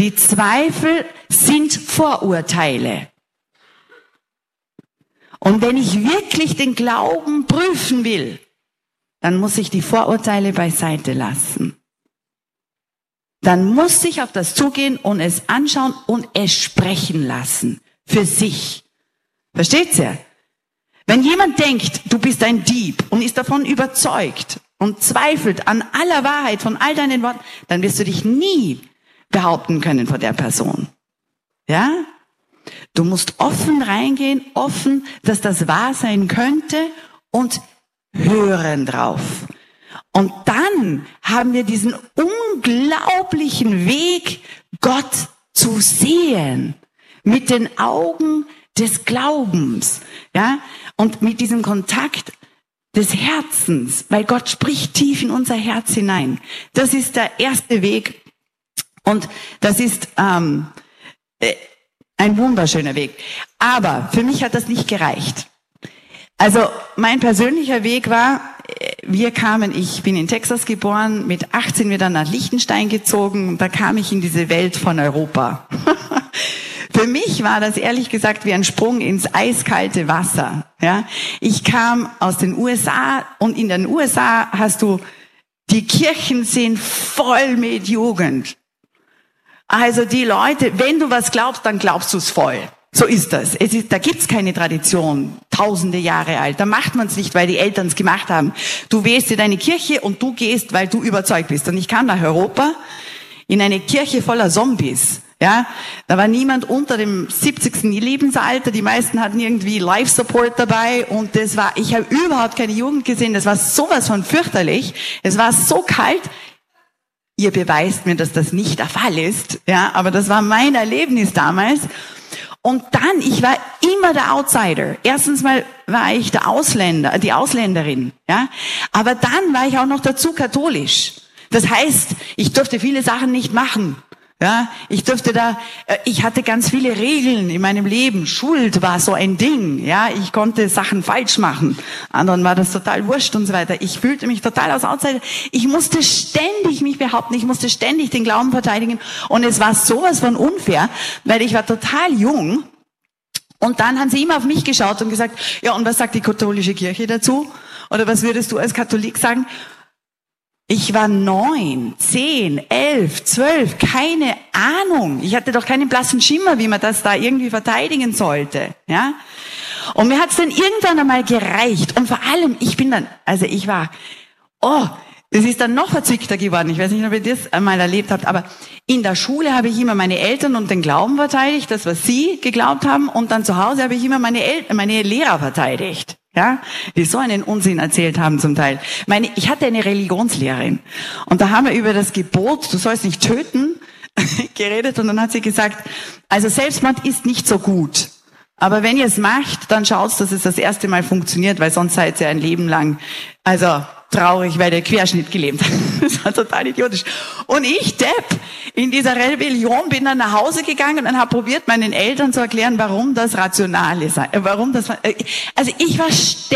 Die Zweifel sind Vorurteile. Und wenn ich wirklich den Glauben prüfen will, dann muss ich die Vorurteile beiseite lassen. Dann muss ich auf das zugehen und es anschauen und es sprechen lassen. Für sich. Versteht's ihr? Wenn jemand denkt, du bist ein Dieb und ist davon überzeugt und zweifelt an aller Wahrheit von all deinen Worten, dann wirst du dich nie behaupten können vor der Person. Ja? Du musst offen reingehen, offen, dass das wahr sein könnte und hören drauf. Und dann haben wir diesen unglaublichen Weg, Gott zu sehen. Mit den Augen des Glaubens. Ja? Und mit diesem Kontakt des Herzens. Weil Gott spricht tief in unser Herz hinein. Das ist der erste Weg. Und das ist ein wunderschöner Weg. Aber für mich hat das nicht gereicht. Also mein persönlicher Weg war, ich bin in Texas geboren, mit 18 wir dann nach Liechtenstein gezogen und da kam ich in diese Welt von Europa. Für mich war das ehrlich gesagt wie ein Sprung ins eiskalte Wasser. Ja, ich kam aus den USA und in den USA die Kirchen sind voll mit Jugend. Also die Leute, wenn du was glaubst, dann glaubst du es voll. So ist das. Da gibt's keine Tradition, tausende Jahre alt. Da macht man es nicht, weil die Eltern es gemacht haben. Du wählst dir deine Kirche und du gehst, weil du überzeugt bist. Und ich kam nach Europa in eine Kirche voller Zombies. Ja, da war niemand unter dem 70. Lebensalter. Die meisten hatten irgendwie Life Support dabei und ich habe überhaupt keine Jugend gesehen. Das war sowas von fürchterlich. Es war so kalt. Ihr beweist mir, dass das nicht der Fall ist. Ja, aber das war mein Erlebnis damals. Und dann, ich war immer der Outsider. Erstens mal war ich der Ausländer, die Ausländerin. Ja, aber dann war ich auch noch dazu katholisch. Das heißt, ich durfte viele Sachen nicht machen. Ja, ich hatte ganz viele Regeln in meinem Leben. Schuld war so ein Ding. Ja, ich konnte Sachen falsch machen. Anderen war das total wurscht und so weiter. Ich fühlte mich total als Outsider. Ich musste ständig mich behaupten. Ich musste ständig den Glauben verteidigen. Und es war sowas von unfair, weil ich war total jung. Und dann haben sie immer auf mich geschaut und gesagt, ja, und was sagt die katholische Kirche dazu? Oder was würdest du als Katholik sagen? Ich war 9, 10, 11, 12, keine Ahnung. Ich hatte doch keinen blassen Schimmer, wie man das da irgendwie verteidigen sollte. Ja? Und mir hat es dann irgendwann einmal gereicht. Und vor allem, es ist dann noch verzwickter geworden. Ich weiß nicht, ob ihr das einmal erlebt habt, aber in der Schule habe ich immer meine Eltern und den Glauben verteidigt, das, was sie geglaubt haben. Und dann zu Hause habe ich immer meine Lehrer verteidigt. Ja, die so einen Unsinn erzählt haben zum Teil. Ich hatte eine Religionslehrerin und da haben wir über das Gebot, du sollst nicht töten, geredet und dann hat sie gesagt, also Selbstmord ist nicht so gut. Aber wenn ihr es macht, dann schaut, dass es das erste Mal funktioniert, weil sonst seid ihr ein Leben lang, traurig, weil der Querschnitt gelebt hat. Das war total idiotisch. Und ich, Depp, in dieser Rebellion bin dann nach Hause gegangen und habe probiert, meinen Eltern zu erklären, warum das rational ist. Also ich war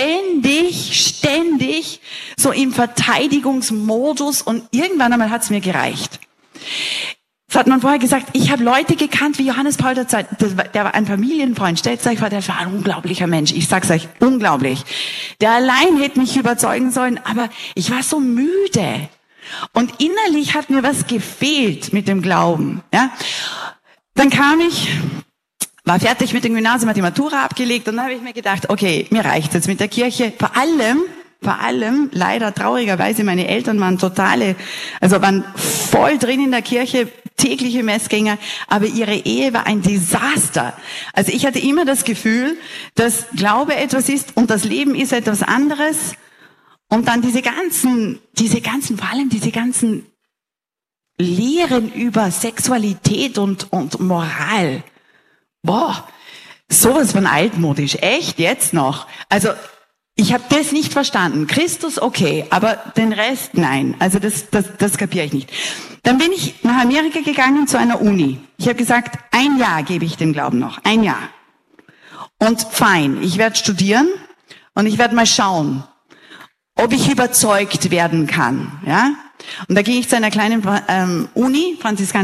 ständig so im Verteidigungsmodus und irgendwann einmal hat es mir gereicht. Das hat man vorher gesagt, ich habe Leute gekannt wie Johannes Paul II. Der war ein Familienfreund. Stellt euch vor, der war ein unglaublicher Mensch. Ich sag's euch, unglaublich. Der allein hätte mich überzeugen sollen, aber ich war so müde. Und innerlich hat mir was gefehlt mit dem Glauben. Ja? Dann war fertig mit dem Gymnasium, hat die Matura abgelegt und dann habe ich mir gedacht, okay, mir reicht's jetzt mit der Kirche. Vor allem, leider traurigerweise, meine Eltern waren waren voll drin in der Kirche, tägliche Messgänger, aber ihre Ehe war ein Desaster. Also ich hatte immer das Gefühl, dass Glaube etwas ist und das Leben ist etwas anderes. Und dann diese ganzen Lehren über Sexualität und Moral. Sowas von altmodisch. Echt? Jetzt noch? Also, ich habe das nicht verstanden. Christus, okay, aber den Rest, nein. Also das kapiere ich nicht. Dann bin ich nach Amerika gegangen zu einer Uni. Ich habe gesagt, 1 Jahr gebe ich dem Glauben noch. 1 Jahr. Und fein, ich werde studieren und ich werde mal schauen, ob ich überzeugt werden kann. Ja? Und da ging ich zu einer kleinen Uni,